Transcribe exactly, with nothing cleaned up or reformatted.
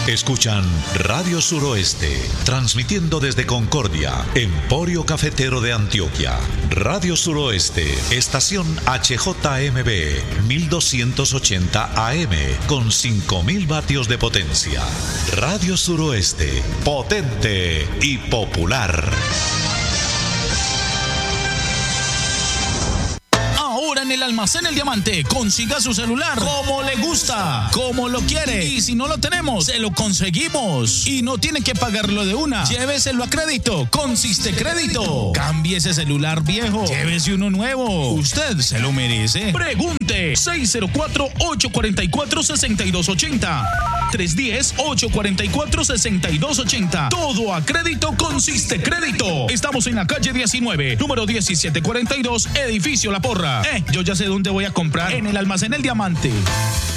Escuchan Radio Suroeste, transmitiendo desde Concordia, Emporio Cafetero de Antioquia. Radio Suroeste, estación H J M B, mil doscientos ochenta A M, con cinco mil vatios de potencia. Radio Suroeste, potente y popular. Ahora en el Almacén El Diamante, consiga su celular como le gusta, como lo quiere. Y si no lo tenemos, se lo conseguimos. Y no tiene que pagarlo de una. Lléveselo a crédito con Sistecrédito. Cambie ese celular viejo, llévese uno nuevo. Usted se lo merece. Pregunte seis cero cuatro, ocho cuatro cuatro, seis dos ocho cero. tres uno cero, ocho cuatro cuatro, seis dos ocho cero. Todo a crédito con Sistecrédito. Estamos en la calle diecinueve, número diecisiete cuarenta y dos, edificio La Porra. Eh, yo ya sé dónde voy a comprar. En el Almacén El Diamante.